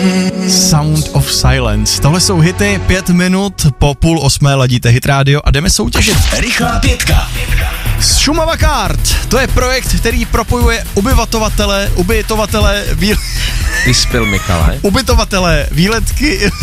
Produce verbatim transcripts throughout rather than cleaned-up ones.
Sound of Silence. Tohle jsou hity, pět minut po půl osmé ladíte Hit Radio a jdeme soutěžit. Rychlá pětka. Šumava Kart, to je projekt, který propojuje ubytovatele, ubytovatele, výl... Vyspěl Mikale. ubytovatele, výletky...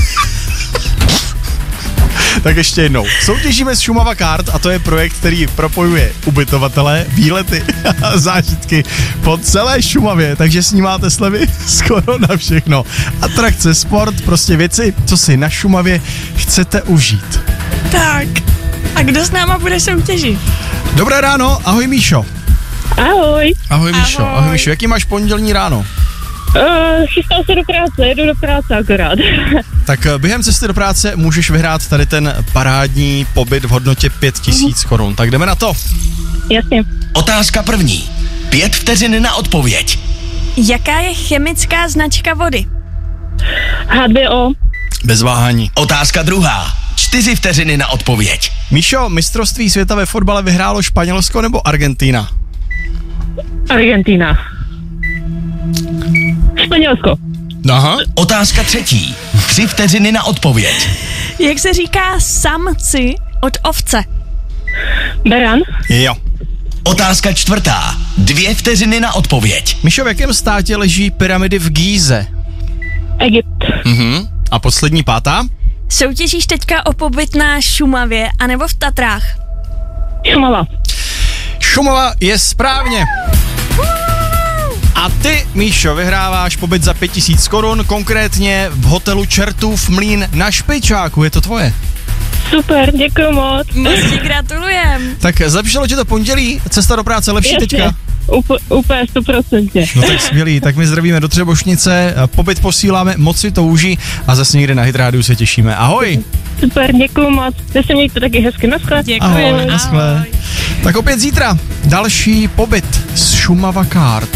Tak ještě jednou. Soutěžíme s Šumava Kart a to je projekt, který propojuje ubytovatele, výlety a zážitky po celé Šumavě, takže s ním máte slevy skoro na všechno. Atrakce, sport, prostě věci, co si na Šumavě chcete užít. Tak, a kdo s náma bude soutěžit? Dobré ráno, ahoj Míšo. Ahoj. Ahoj Míšo, ahoj, ahoj Míšo, jaký máš pondělní ráno? Uh, chystám se do práce, jedu do práce akorát. Tak během cesty do práce můžeš vyhrát tady ten parádní pobyt v hodnotě pět tisíc korun. Tak jdeme na to. Jasně. Otázka první. Pět vteřin na odpověď. Jaká je chemická značka vody? H dvě O. Bez váhání. Otázka druhá. Čtyři vteřiny na odpověď. Míšo, mistrovství světa ve fotbale vyhrálo Španělsko nebo Argentina? Argentina. Španělsko. Aha. Otázka třetí. Tři vteřiny na odpověď. Jak se říká samci od ovce? Beran. Jo. Otázka čtvrtá. Dvě vteřiny na odpověď. Míšo, v jakém státě leží pyramidy v Gíze? Egypt. Mhm. A poslední pátá? Soutěžíš teďka o pobyt na Šumavě anebo v Tatrách? Šumava. Šumava je správně. A ty, Míšo, vyhráváš pobyt za pět tisíc korun, konkrétně v hotelu Čertův mlýn na Špičáku. Je to tvoje? Super, děkuji moc. Moc ti gratulujem. Tak zlepšilo tě to pondělí? Cesta do práce lepší Jasně. teďka? Up- úplně stoprocentně. No tak skvělý, tak my zdravíme do Třebošnice, pobyt posíláme, moc si to uží a zase někde na Hit Rádiu se těšíme. Ahoj! Super, děkuji moc. Vy se mějte taky hezky, naschle. Děkuji. Ahoj, naschle. Tak opět zítra další pobyt z Šumava Kart.